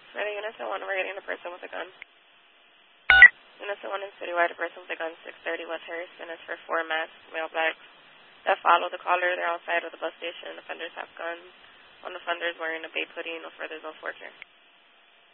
Ready, Unison 1, we're getting a person with a gun. Unison 1 in Citywide, a person with a gun, 630 West Harrison, is for 4 masked male blacks that follow the caller. They're outside of the bus station. Offenders have guns. One offender is wearing a Bay hoodie. No further, no forger.